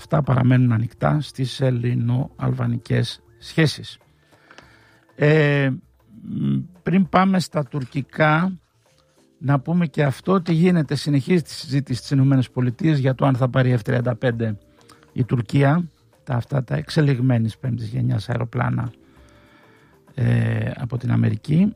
αυτά παραμένουν ανοιχτά στις ελληνο-αλβανικές σχέσεις. Πριν πάμε στα τουρκικά, να πούμε και αυτό ότι γίνεται, συνεχίζει τη συζήτηση στις ΗΠΑ για το αν θα πάρει F-35 η Τουρκία, αυτά τα εξελιγμένης πέμπτης γενιάς αεροπλάνα από την Αμερική.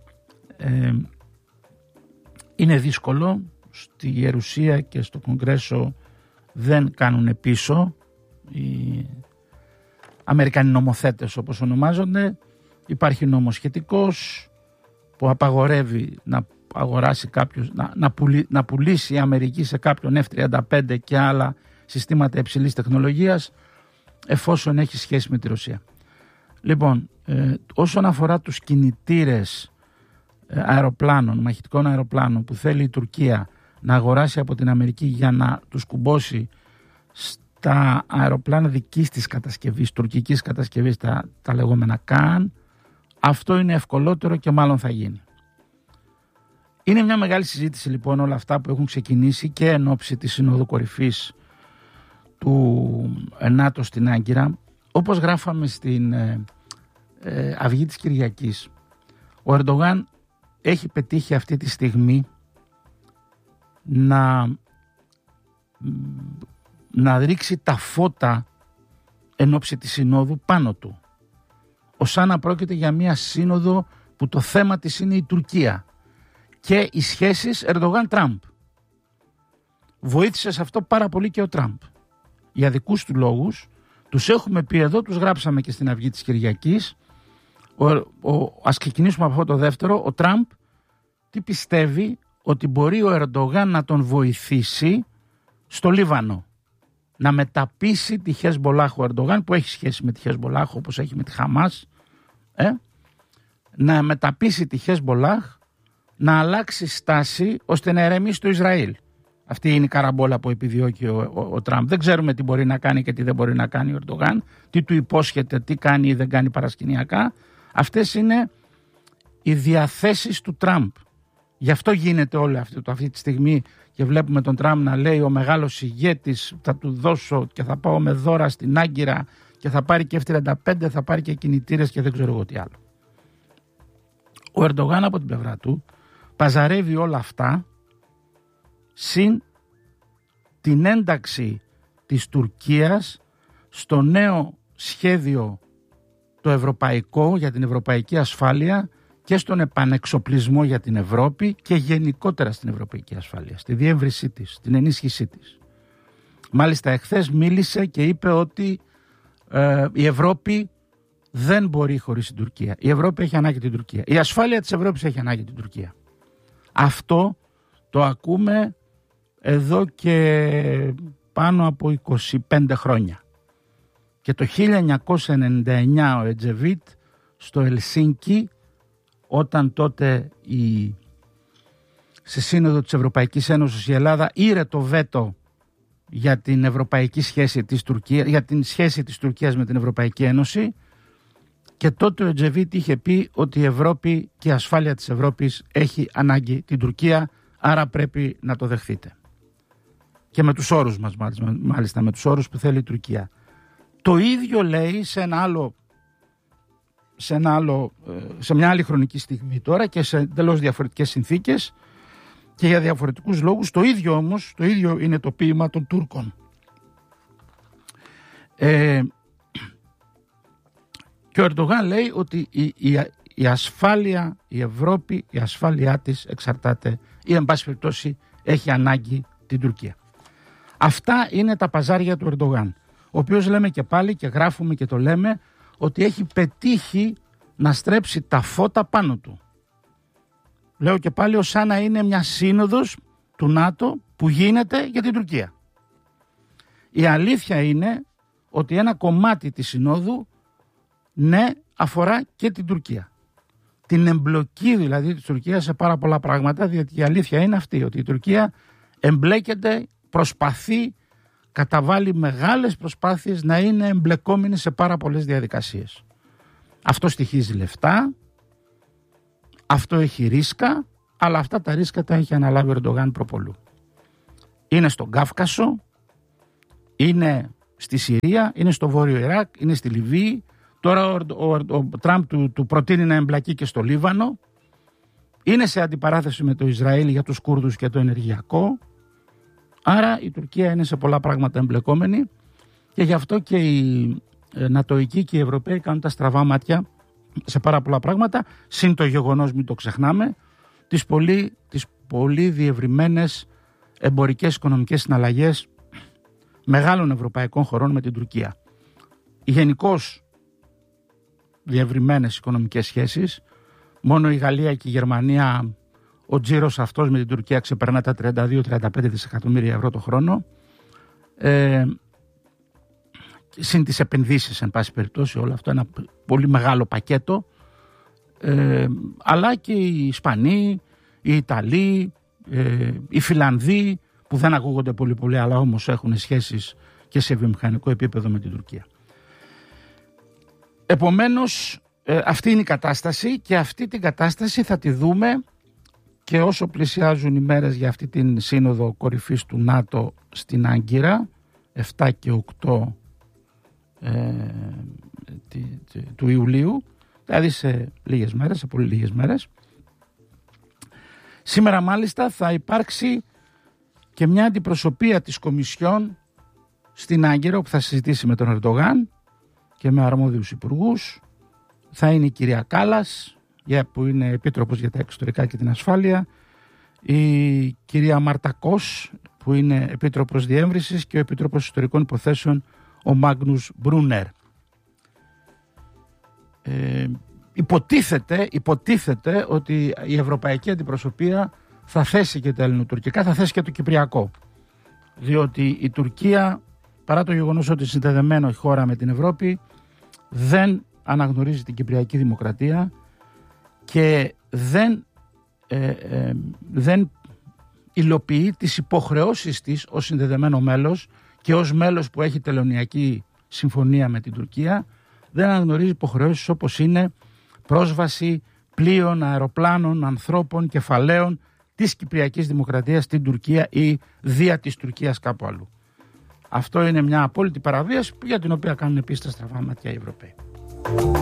Είναι δύσκολο, στη Γερουσία και στο Κογκρέσο δεν κάνουν πίσω οι Αμερικανοί νομοθέτες, όπως ονομάζονται. Υπάρχει νόμος σχετικός που απαγορεύει να αγοράσει κάποιος, να πουλήσει η Αμερική σε κάποιον F-35 και άλλα συστήματα υψηλής τεχνολογίας, εφόσον έχει σχέση με τη Ρωσία. Λοιπόν, όσον αφορά τους κινητήρες αεροπλάνων, μαχητικών αεροπλάνων που θέλει η Τουρκία να αγοράσει από την Αμερική για να τους κουμπώσει στα αεροπλάνα δικής της κατασκευής, τουρκικής κατασκευής, τα λεγόμενα ΚΑΝ, αυτό είναι ευκολότερο και μάλλον θα γίνει. Είναι μια μεγάλη συζήτηση λοιπόν όλα αυτά που έχουν ξεκινήσει και εν ώψη της Συνόδου Κορυφής του ΝΑΤΟ στην Άγκυρα. Όπως γράφαμε στην Αυγή της Κυριακής, ο Ερντογάν έχει πετύχει αυτή τη στιγμή να ρίξει τα φώτα εν ώψη της Συνόδου πάνω του, ως αν πρόκειται για μια σύνοδο που το θέμα της είναι η Τουρκία και οι σχέσεις Ερντογάν-Τραμπ. Βοήθησε σε αυτό πάρα πολύ και ο Τραμπ. Για δικούς του λόγους, τους έχουμε πει εδώ, τους γράψαμε και στην Αυγή της Κυριακής. Ας ξεκινήσουμε από αυτό το δεύτερο. Ο Τραμπ τι πιστεύει? Ότι μπορεί ο Ερντογάν να τον βοηθήσει στο Λίβανο, να μεταπίσει τη Χεσμπολάχ ο Ερντογάν, που έχει σχέση με τη Χεσμπολάχ όπως έχει με τη Χαμάς, να μεταπίσει τη Χεσμπολάχ να αλλάξει στάση ώστε να ερεμήσει το Ισραήλ. Αυτή είναι η καραμπόλα που επιδιώκει ο Τραμπ. Δεν ξέρουμε τι μπορεί να κάνει και τι δεν μπορεί να κάνει ο Ερντογάν, τι του υπόσχεται, τι κάνει ή δεν κάνει παρασκηνιακά. Αυτές είναι οι διαθέσεις του Τραμπ. Γι' αυτό γίνεται όλο αυτή τη στιγμή και βλέπουμε τον Τραμπ να λέει ο μεγάλος ηγέτης, θα του δώσω και θα πάω με δώρα στην Άγκυρα και θα πάρει και F-35, θα πάρει και κινητήρες και δεν ξέρω εγώ τι άλλο. Ο Ερντογάν από την πλευρά του παζαρεύει όλα αυτά συν την ένταξη της Τουρκίας στο νέο σχέδιο το ευρωπαϊκό για την ευρωπαϊκή ασφάλεια και στον επανεξοπλισμό για την Ευρώπη και γενικότερα στην ευρωπαϊκή ασφάλεια, στη διεύρυνσή της, την ενίσχυσή της. Μάλιστα εχθές μίλησε και είπε ότι η Ευρώπη δεν μπορεί χωρίς την Τουρκία. Η Ευρώπη έχει ανάγκη την Τουρκία. Η ασφάλεια της Ευρώπης έχει ανάγκη την Τουρκία. Αυτό το ακούμε εδώ και πάνω από 25 χρόνια. Και το 1999 ο Ετζεβίτ στο Ελσίνκι, όταν τότε σε σύνοδο της Ευρωπαϊκής Ένωσης η Ελλάδα ήρε το βέτο για την ευρωπαϊκή σχέση της Τουρκίας, για την σχέση της Τουρκίας με την Ευρωπαϊκή Ένωση, και τότε ο Ετζεβίτ είχε πει ότι η Ευρώπη και η ασφάλεια της Ευρώπης έχει ανάγκη την Τουρκία, άρα πρέπει να το δεχθείτε. Και με τους όρους μας, μάλιστα με τους όρους που θέλει η Τουρκία. Το ίδιο λέει σε μια άλλη χρονική στιγμή τώρα και σε εντελώς διαφορετικές συνθήκες και για διαφορετικούς λόγους. Το ίδιο όμως, το ίδιο είναι το ποίημα των Τούρκων. Και ο Ερντογάν λέει ότι η ασφάλεια, η Ευρώπη, η ασφάλειά της εξαρτάται ή εν πάση περιπτώσει έχει ανάγκη την Τουρκία. Αυτά είναι τα παζάρια του Ερντογάν, ο οποίος λέμε και πάλι και γράφουμε και το λέμε ότι έχει πετύχει να στρέψει τα φώτα πάνω του. Λέω και πάλι ως σαν να είναι μια σύνοδος του ΝΑΤΟ που γίνεται για την Τουρκία. Η αλήθεια είναι ότι ένα κομμάτι της συνόδου ναι αφορά και την Τουρκία. Την εμπλοκή δηλαδή της Τουρκίας σε πάρα πολλά πράγματα, διότι η αλήθεια είναι αυτή, ότι η Τουρκία εμπλέκεται, προσπαθεί, καταβάλει μεγάλες προσπάθειες να είναι εμπλεκόμενη σε πάρα πολλές διαδικασίες. Αυτό στοιχίζει λεφτά, αυτό έχει ρίσκα, αλλά αυτά τα ρίσκα τα έχει αναλάβει ο Ερντογάν προπολού. Είναι στον Κάφκασο, είναι στη Συρία, είναι στο Βόρειο Ιράκ, είναι στη Λιβύη. Τώρα ο Τραμπ του προτείνει να εμπλακεί και στο Λίβανο. Είναι σε αντιπαράθεση με το Ισραήλ για τους Κούρδους και το ενεργειακό. Άρα η Τουρκία είναι σε πολλά πράγματα εμπλεκόμενη και γι' αυτό και οι Νατοικοί και οι Ευρωπαίοι κάνουν τα στραβά μάτια σε πάρα πολλά πράγματα. Συν το γεγονός, μην το ξεχνάμε, τις πολύ διευρυμένες εμπορικές οικονομικές συναλλαγές μεγάλων ευρωπαϊκών χωρών με την Τουρκία. Γενικώς διευρυμένες οικονομικές σχέσεις. Μόνο η Γαλλία και η Γερμανία, ο τζίρος αυτός με την Τουρκία ξεπερνά τα 32-35 δισεκατομμύρια ευρώ το χρόνο. Συν τις επενδύσεις, εν πάση περιπτώσει, όλο αυτό ένα πολύ μεγάλο πακέτο. Αλλά και οι Ισπανοί, οι Ιταλοί, οι Φιλανδοί, που δεν ακούγονται πολύ αλλά όμως έχουν σχέσεις και σε βιομηχανικό επίπεδο με την Τουρκία. Επομένως, αυτή είναι η κατάσταση και αυτή την κατάσταση θα τη δούμε και όσο πλησιάζουν οι μέρες για αυτή την σύνοδο κορυφής του ΝΑΤΟ στην Άγκυρα 7 και 8 του Ιουλίου, δηλαδή σε λίγες μέρες, σε πολύ λίγες μέρες. Σήμερα μάλιστα θα υπάρξει και μια αντιπροσωπεία της Κομισιόν στην Άγκυρα, που θα συζητήσει με τον Ερντογάν και με αρμόδιους υπουργούς. Θα είναι η κυρία Κάλλας, που είναι επίτροπος για τα εξωτερικά και την ασφάλεια, η κυρία Μάρτα Κος, που είναι επίτροπος διεύρυνσης, και ο επίτροπος ιστορικών υποθέσεων, ο Μάγνους Μπρούνερ. Υποτίθεται ότι η ευρωπαϊκή αντιπροσωπεία θα θέσει και τα ελληνοτουρκικά, θα θέσει και το κυπριακό. Διότι η Τουρκία, παρά το γεγονός ότι είναι συνδεδεμένη χώρα με την Ευρώπη, δεν αναγνωρίζει την κυπριακή δημοκρατία και δεν υλοποιεί τις υποχρεώσεις της ως συνδεδεμένο μέλος και ως μέλος που έχει τελωνειακή συμφωνία με την Τουρκία. Δεν αναγνωρίζει υποχρεώσεις όπως είναι πρόσβαση πλοίων, αεροπλάνων, ανθρώπων, κεφαλαίων της Κυπριακής Δημοκρατίας στην Τουρκία ή δια της Τουρκίας κάπου αλλού. Αυτό είναι μια απόλυτη παραβίαση για την οποία κάνουν επίσης τα στραβά μάτια οι Ευρωπαίοι.